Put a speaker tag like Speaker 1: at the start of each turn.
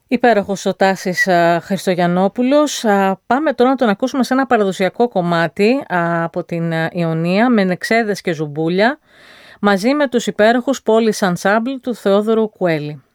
Speaker 1: Υπέροχος ο Τάσης Χριστογιαννόπουλος. Πάμε τώρα να τον ακούσουμε σε ένα παραδοσιακό κομμάτι από την Ιωνία με νεξέδες και ζουμπούλια μαζί με τους υπέροχους Πόλης Ενσάμπλ του Θεόδωρου Κουέλη.